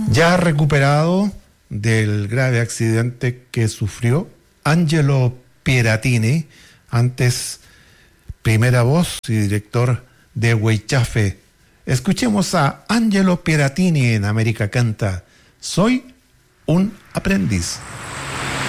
Ya recuperado del grave accidente que sufrió Angelo Pieratini, antes primera voz y director de Weichafe. Escuchemos a Angelo Pieratini en América Canta. Soy un aprendiz.